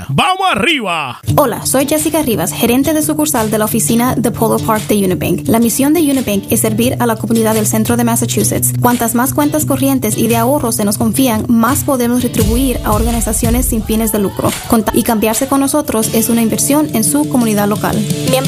¡Vamos arriba! Hola, soy Jessica Rivas, gerente de sucursal de la oficina de Polo Park de Unibank. La misión de Unibank es servir a la comunidad del centro de Massachusetts. Cuantas más cuentas corrientes y de ahorros se nos confían, más podemos retribuir a organizaciones sin fines de lucro. Y cambiarse con nosotros es una inversión en su comunidad local. Miembro